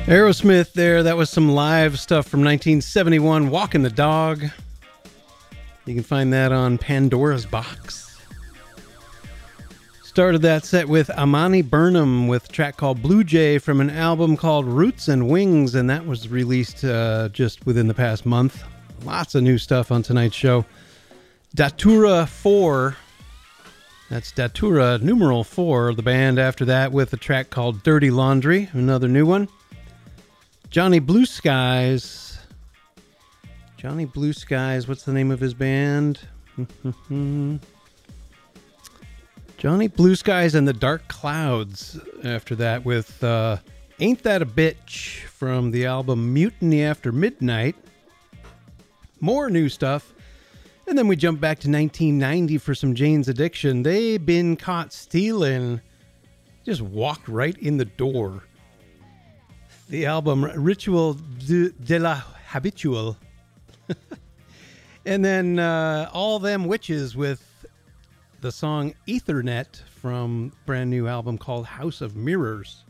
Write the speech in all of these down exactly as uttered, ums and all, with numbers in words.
Aerosmith there. That was some live stuff from nineteen seventy-one, Walking the Dog. You can find that on Pandora's Box. Started that set with Amani Burnham with a track called Blue Jay from an album called Roots and Wings, and that was released uh, just within the past month. Lots of new stuff on tonight's show. Datura four. That's Datura numeral four, the band after that, with a track called Dirty Laundry, another new one. Johnny Blue Skies. Johnny Blue Skies, what's the name of his band? Johnny Blue Skies and the Dark Clouds after that with uh, Ain't That a Bitch from the album Mutiny After Midnight. More new stuff. And then we jump back to nineteen ninety for some Jane's Addiction. They Been Caught Stealing. Just walked right in the door. The album Ritual de, de la Habitual. And then uh, All Them Witches with the song Ethernet from a brand new album called House of Mirrors.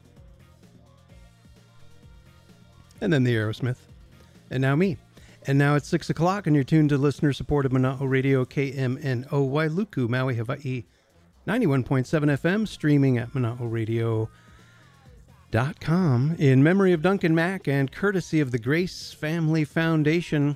And then the Aerosmith. And now me. And now it's six o'clock and you're tuned to listener-supported Mana'o Radio, K M N O Wailuku, Maui, Hawaii, ninety-one point seven F M, streaming at mana'o radio dot com. In memory of Duncan Mack and courtesy of the Grace Family Foundation.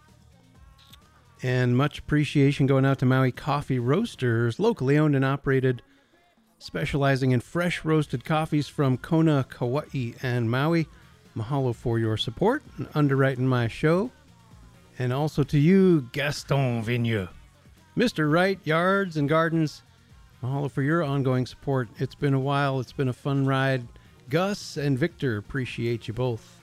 And much appreciation going out to Maui Coffee Roasters, locally owned and operated, specializing in fresh roasted coffees from Kona, Kauai, and Maui. Mahalo for your support and underwriting my show. And also to you, Gaston Vigneault. Mister Wright, Yards and Gardens, mahalo for your ongoing support. It's been a while. It's been a fun ride. Gus and Victor, appreciate you both.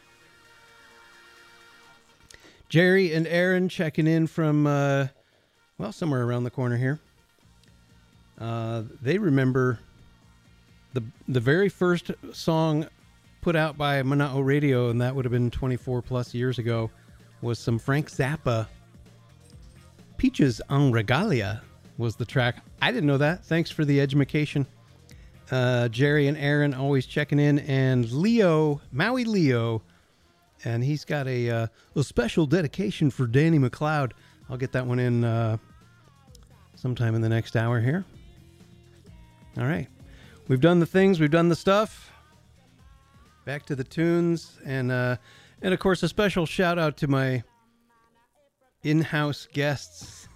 Jerry and Aaron checking in from, uh, well, somewhere around the corner here. Uh, they remember the the very first song put out by Mana'o Radio, and that would have been twenty-four plus years ago, was some Frank Zappa. Peaches en Regalia was the track. I didn't know that. Thanks for the education. Uh, Jerry and Aaron always checking in, and Leo, Maui Leo, and he's got a, uh, a special dedication for Danny McLeod. I'll get that one in uh, sometime in the next hour here. All right. We've done the things. We've done the stuff. Back to the tunes, and uh, and of course a special shout out to my in-house guests.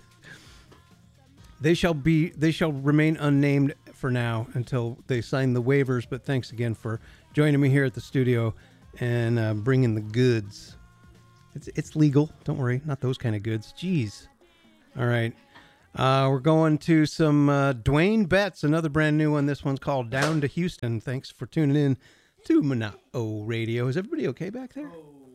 They shall be they shall remain unnamed for now until they sign the waivers. But thanks again for joining me here at the studio and uh, bringing the goods. It's it's legal, don't worry, not those kind of goods. Jeez. All right, uh, we're going to some uh, Dwayne Betts, another brand new one. This one's called Down to Houston. Thanks for tuning in to Mana'o Radio. Is everybody okay back there?